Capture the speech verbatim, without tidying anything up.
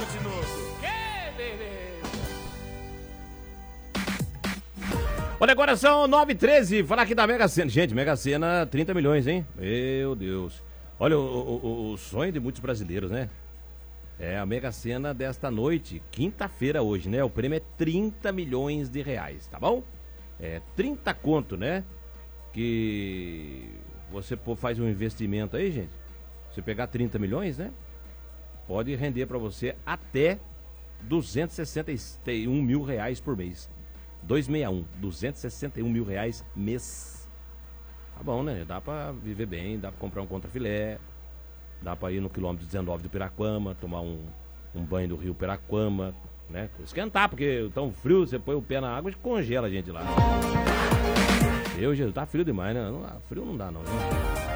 Mato de novo. Que beleza. Olha, agora são nove e treze. Falar aqui da Mega Sena. Gente, Mega Sena, trinta milhões, hein? Meu Deus. Olha, o, o, o sonho de muitos brasileiros, né? É a Mega Sena desta noite, quinta-feira hoje, né? O prêmio é trinta milhões de reais, tá bom? É trinta conto, né? Que você faz um investimento aí, gente. Você pegar trinta milhões, né? Pode render pra você até duzentos e sessenta e um mil reais por mês. duzentos e sessenta e um, duzentos e sessenta e um mil reais mês. Tá bom, né? Dá pra viver bem, dá pra comprar um contrafilé, dá pra ir no quilômetro dezenove do Piraquama, tomar um, um banho do rio Piraquama, né? Esquentar, porque tão frio, você põe o pé na água e congela a gente lá. Eu, Jesus, tá frio demais, né? Não, frio não dá, não. Né?